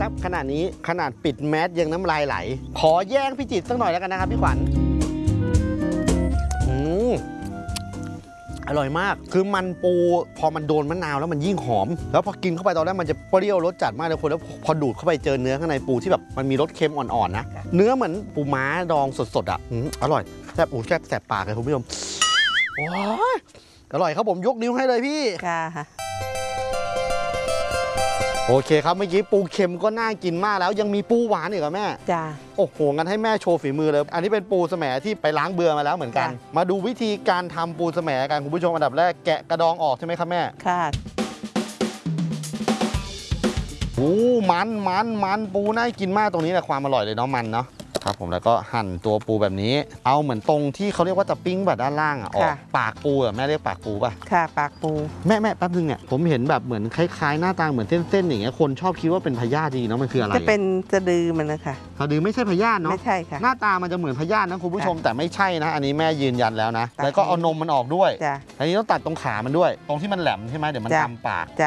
ซ่บขนาดนี้ขนาดปิดแมสยังน้ำลายไหลขอแย่งพี่จิตสักหน่อยแล้วกันนะครับพี่ขวัญอร่อยมากคือมันปูพอมันโดนมะนาวแล้วมันยิ่งหอมแล้วพอกินเข้าไปตอนแรกมันจะเปรี้ยวรสจัดมากเลยคนแล้วพอดูดเข้าไปเจอเนื้อข้างในปูที่แบบมันมีรสเค็มอ่อนๆนะเนื้อเหมือนปูม้าดองสดๆอ่ะอร่อยแซ่บแซ่บแสบปากเลยคุณผู้ชมโอ้ยอร่อยครับผมยกนิ้วให้เลยพี่ค่ะโอเคครับเมื่อกี้ปูเค็มก็น่ากินมากแล้วยังมีปูหวานอีกเหรอแม่จ้าโอ้โหงั้นให้แม่โชว์ฝีมือเลยอันนี้เป็นปูแสมที่ไปล้างเบื่อมาแล้วเหมือนกันมาดูวิธีการทำปูแสมกันคุณผู้ชมอันดับแรกแกะกระดองออกใช่ไหมครับแม่ค่ะโอ้มันปูน่ากินมากตรงนี้แหละความอร่อยเลยเนาะมันเนาะครับผมแล้วก็หั่นตัวปูแบบนี้เอาเหมือนตรงที่เขาเรียกว่าจะปิ้งแบบด้านล่างอ่ะออกปากปูอ่ะแม่เรียกปากปูป่ะค่ะปากปูแม่แป๊บนึงเนี่ยผมเห็นแบบเหมือนคล้ายๆหน้าตาเหมือนเส้นๆอย่างเงี้ยคนชอบคิดว่าเป็นพยาธิจริงเนาะมันคืออะไรจะเป็นสะดือมันนะคะสะดือไม่ใช่พยาธิเนาะไม่ใช่ค่ะหน้าตามันจะเหมือนพยาธินะคุณผู้ชมแต่ไม่ใช่นะอันนี้แม่ยืนยันแล้วนะแล้วก็เอานมมันออกด้วยอันนี้ต้องตัดตรงขามันด้วยตรงที่มันแหลมใช่ไหมเดี๋ยวมันทำปากจ้ะ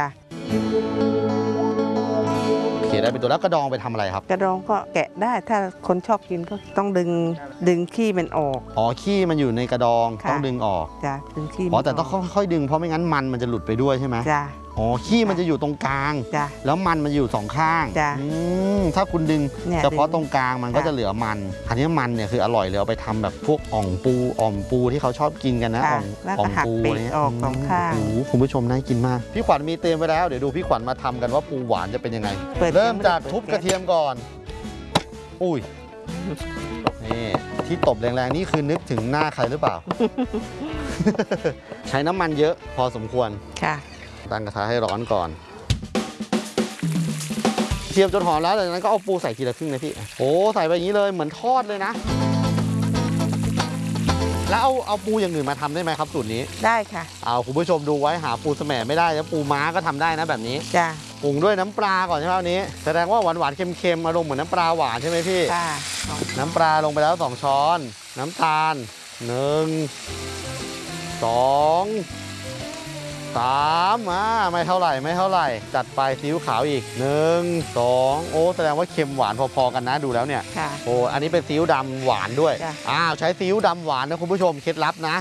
โอเคได้เป็นตัวแล้วกระดองไปทำอะไรครับกระดองก็แกะได้ถ้าคนชอบกินก็ต้องดึงขี้มันออกอ๋อขี้มันอยู่ในกระดองต้องดึงออกจ้ะดึงขี้อ๋อแต่ต้องค่อยๆดึงเพราะไม่งั้นมันจะหลุดไปด้วยใช่ไหมจ้ะอ๋อขี้มันจะอยู่ตรงกลางแล้วมันอยู่สองข้างถ้าคุณดึงเฉพาะตรงกลางมันก็จะเหลือมันอันนี้มันเนี่ยคืออร่อยเลยเอาไปทำแบบพวกอ่อมปูที่เขาชอบกินกันนะอ่อมปูนี่ออกสองข้างคุณผู้ชมน่ากินมากพี่ขวัญมีเตรียมไว้แล้วเดี๋ยวดูพี่ขวัญมาทำกันว่าปูหวานจะเป็นยังไงเริ่มจากทุบกระเทียมก่อนอุ้ยนี่ที่ตบแรงๆนี่คือนึกถึงหน้าใครหรือเปล่า ใช้น้ำมันเยอะพอสมควรค่ะตั้งกระทะให้ร้อนก่อนเทียมจนหอมแล้วจากนั้นก็เอาปูใส่ทีละครึ่งนะพี่โอ้ใส่ไปอย่างนี้เลยเหมือนทอดเลยนะแล้วเอาปูอย่างอื่นมาทำได้ไหมครับสูตรนี้ได้ค่ะเอาคุณผู้ชมดูไว้หาปูแสมไม่ได้แล้วปูม้าก็ทำได้นะแบบนี้จ้ะปรุงด้วยน้ำปลาก่อนใช่ไหมวันนี้แสดงว่าหวานเค็มๆอารมณ์เหมือนน้ำปลาหวานใช่ไหมพี่ค่ะน้ำปลาลงไปแล้ว2 ช้อนน้ำตาล1 2 3ไม่เท่าไหร่จัดไปซีอิ๊วขาวอีก1 2โอ้แสดงว่าเค็มหวานพอๆกันนะดูแล้วเนี่ยโอ้อันนี้เป็นซีอิ๊วดำหวานด้วยใช้ซีอิ๊วดำหวานนะคุณผู้ชมเคล็ดลับนะ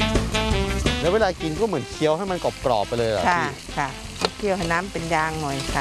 แล้วเวลากินก็เหมือนเคี้ยวให้มันกรอบๆไปเลยเหรอพี่ค่ะเคี่ยวให้น้ำเป็นยางหน่อยค่ะ